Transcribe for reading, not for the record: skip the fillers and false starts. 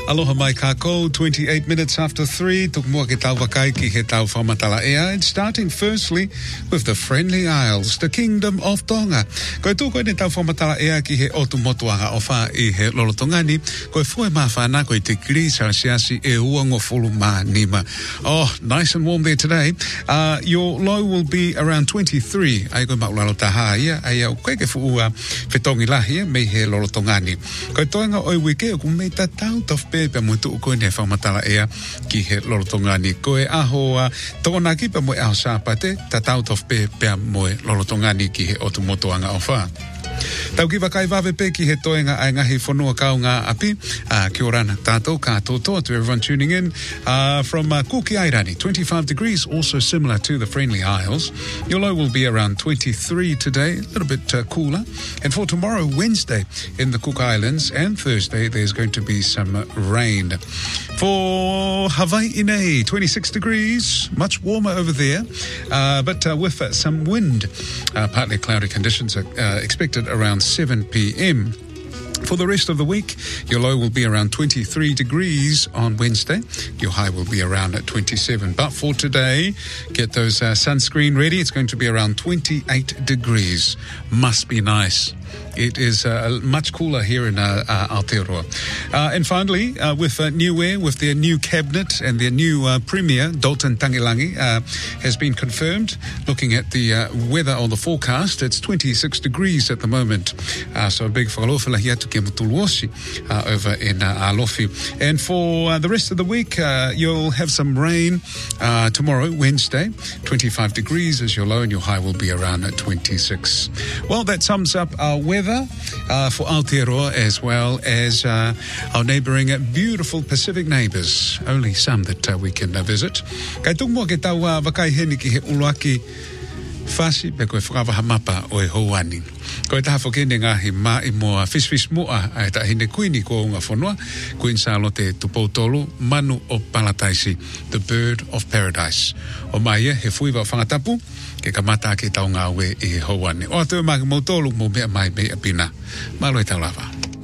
Aloha mai kako, 28 minutes after 3. Tuk mua ke tau wakai ki he tau whamatala ea. And starting firstly with the Friendly Isles, the Kingdom of Tonga. Koe tū koe ne tau whamatala ea ki he otu motuanga o wha I he lolotongani. Koe fue maa whana koe te degrees Celsius e uango fulu maa nima. Oh, nice and warm there today. Your low will be around 23. Ai koe maulalo taha ia. Ai au koe ke fu whetongi lahi me he lolotongani. Koe toenga oi wike o kumei ta tau tof pe mo tu ko ne whamatala ea ki he lolotongani. Koe aho tōna ki pa mo aho sāpate ta tau tof pe mo lolotongani ki he otu motoanga o wha. Tau ki wakai wawe pe ki he toenga ai ngahi whanua kau ngā api. Kia orana tātou kātotoa to everyone tuning in from Kuki Airani, 25 degrees, also similar to the Friendly Isles. Your low will be around 23 today, a little bit cooler. And for tomorrow, Wednesday, in the Cook Islands, and Thursday, there's going to be some rain. For Hawaii, 26 degrees, much warmer over there, but with some wind. Partly cloudy conditions are expected around 7 p.m. For the rest of the week, your low will be around 23 degrees on Wednesday. Your high will be around at 27. But for today, get those sunscreen ready. It's going to be around 28 degrees. Must be nice. It is much cooler here in Aotearoa. And finally, with New Air, with their new cabinet and their new premier, Dalton Tangilangi, has been confirmed. Looking at the weather on the forecast, it's 26 degrees at the moment. So a big whakalofela here to Kemutuluosi over in Alofi. And for the rest of the week, you'll have some rain tomorrow, Wednesday. 25 degrees is your low and your high will be around at 26. Well, that sums up our weather for Aotearoa as well as our neighbouring beautiful Pacific neighbours. Only some that we can visit. Kai tuk mua ke tau wakai heni ki he uluaki whasi pe koe whakawaha mapa o e houani. Koe taha whakene ngahi mā I moa fisfis mua ai ta hine kuini ko unga whanua. Kuin sa lote tupoutolu manu o Palataisi, the bird of paradise. O mai he fuiwa whangatapu ke kamata ke tau ngā we I houani. O atu mā ke mautolu mo mea mai mea pina. Malo e tau lava.